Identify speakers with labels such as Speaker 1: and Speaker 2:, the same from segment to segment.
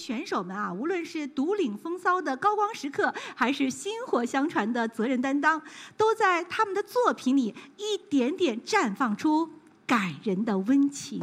Speaker 1: 选手们啊，无论是独领风骚的高光时刻，还是薪火相传的责任担当，都在他们的作品里一点点绽放出感人的温情。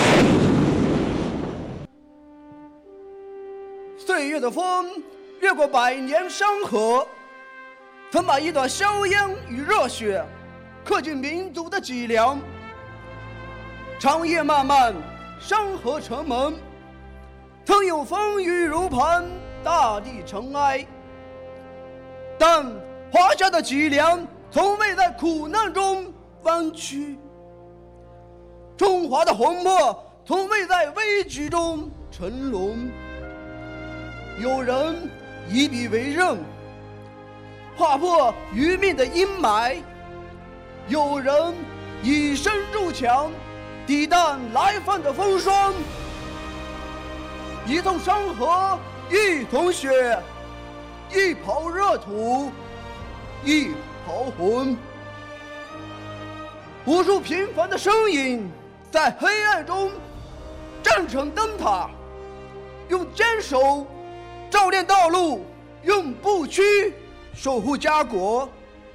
Speaker 2: 岁月的风越过百年山河，曾把一段硝烟与热血刻进民族的脊梁。长夜漫漫，山河沉闷，曾有风雨如磐，大地尘埃。但华夏的脊梁从未在苦难中弯曲，中华的魂魄从未在危局中沉沦。有人以笔为刃，划破余命的阴霾；有人以身筑墙，抵挡来犯的风霜。一统山河，一统血，一抔热土，一抔魂。无数平凡的身影在黑暗中站成灯塔，用坚守照亮道路，用不屈守护家国。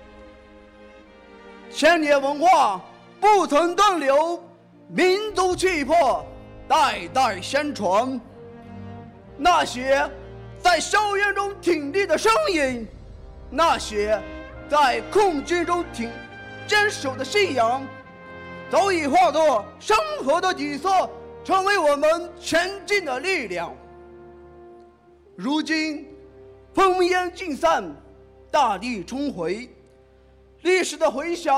Speaker 2: 千年文化不曾断流，民族气魄代代相传。那些在硝烟中挺立的身影，那些在困境中坚守的信仰，早已化作生活的底色，成为我们前进的力量。如今烽烟尽散，大地重回，历史的回响